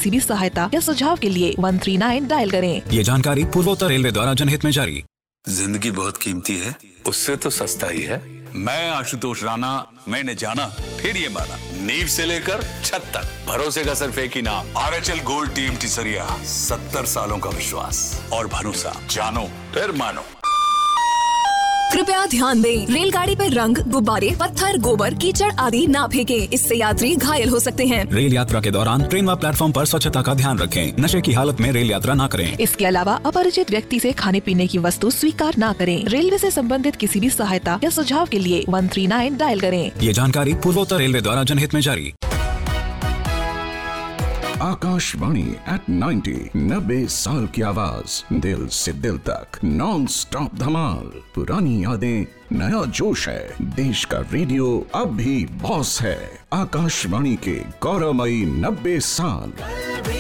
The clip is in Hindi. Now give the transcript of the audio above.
किसी भी सहायता या सुझाव के लिए 139 डायल करें। ये जानकारी पूर्वोत्तर रेलवे द्वारा जनहित में जारी। जिंदगी बहुत कीमती है, उससे तो सस्ता ही है। मैं आशुतोष राणा, मैंने जाना फिर ये माना, नींव से लेकर छत तक भरोसे का सिर्फ एक ही नाम, आरएचएल गोल्ड टीम टिसरिया। 70 सालों का विश्वास और भरोसा, जानो फिर मानो। कृपया ध्यान दें, रेलगाड़ी पर रंग, गुब्बारे, पत्थर, गोबर, कीचड़ आदि ना फेंकें, इससे यात्री घायल हो सकते हैं। रेल यात्रा के दौरान ट्रेन व प्लेटफॉर्म पर स्वच्छता का ध्यान रखें। नशे की हालत में रेल यात्रा न करें। इसके अलावा अपरिचित व्यक्ति से खाने पीने की वस्तु स्वीकार न करें। रेलवे से संबंधित किसी भी सहायता या सुझाव के लिए 139 डायल करें। ये जानकारी पूर्वोत्तर रेलवे द्वारा जनहित में जारी। आकाशवाणी at 90 साल की आवाज, दिल से दिल तक नॉन स्टॉप धमाल। पुरानी यादें, नया जोश है, देश का रेडियो अब भी बॉस है। आकाशवाणी के गौरवमयी 90 साल।